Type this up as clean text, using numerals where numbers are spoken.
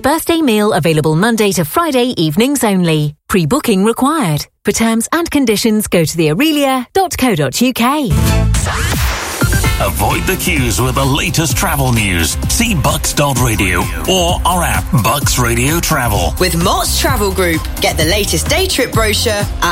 birthday meal available Monday to Friday evenings only. Pre-booking required. For terms and conditions, go to theaurelia.co.uk. Avoid the queues with the latest travel news. See Bucks.radio or our app, Bucks Radio Travel. With Mott's Travel Group, get the latest day trip brochure at